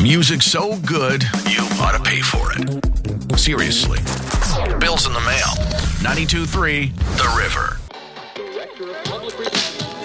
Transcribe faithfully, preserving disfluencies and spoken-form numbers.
Music so good, you ought to pay for it. Seriously. Bills in the mail. ninety-two point three The River. Director of Public